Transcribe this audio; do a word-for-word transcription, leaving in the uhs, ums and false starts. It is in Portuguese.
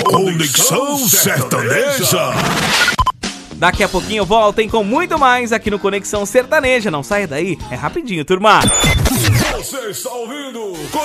Conexão Sertaneja. Daqui a pouquinho voltem com muito mais aqui no Conexão Sertaneja. Não saia daí, é rapidinho, turma. Você está ouvindo